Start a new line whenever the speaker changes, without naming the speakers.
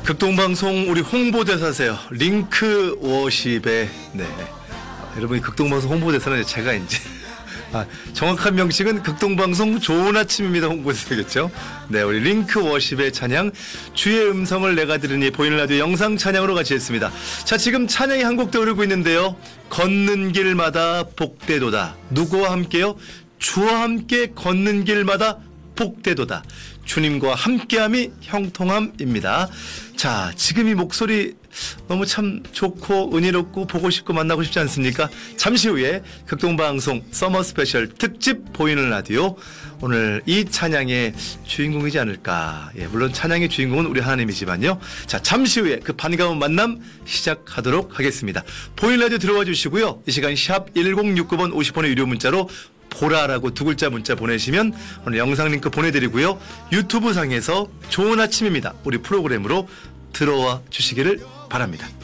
극동방송 우리 홍보대사세요. 링크 워십의 여러분이 극동방송 홍보대사는 제가 이제 정확한 명칭은 극동방송 좋은 아침입니다. 홍보대사겠죠. 네, 우리 링크 워십의 찬양 주의 음성을 내가 들으니 보이는 라디오 영상 찬양으로 같이 했습니다. 자, 지금 찬양이 한 곡 더 흐르고 있는데요. 걷는 길마다 복되도다. 누구와 함께요? 주와 함께 걷는 길마다 복되도다. 주님과 함께함이 형통함입니다. 자, 지금 이 목소리 너무 참 좋고 은혜롭고 보고 싶고 만나고 싶지 않습니까? 잠시 후에 극동방송 서머 스페셜 특집 보이는 라디오, 오늘 이 찬양의 주인공이지 않을까. 예, 물론 찬양의 주인공은 우리 하나님이지만요. 자, 잠시 후에 그 반가운 만남 시작하도록 하겠습니다. 보이는 라디오 들어와 주시고요. 이 시간 샵 1069번 50번의 유료 문자로 보라라고 두 글자 문자 보내시면 오늘 영상 링크 보내드리고요. 유튜브 상에서 좋은 아침입니다. 우리 프로그램으로 들어와 주시기를 바랍니다.